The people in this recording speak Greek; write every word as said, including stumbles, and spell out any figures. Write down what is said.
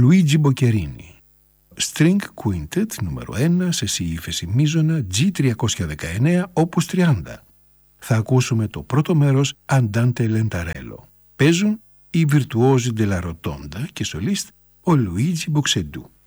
Luigi Boccherini. String Quintet νούμερο ένα σε σι ύφεση μείζωνα τζι τριακόσια δεκαεννέα όπους τριάντα. Θα ακούσουμε το πρώτο μέρος Andante Lentarello. Παίζουν οι Virtuosi della Rotonda και σολίστ ο Luigi Boxeddu.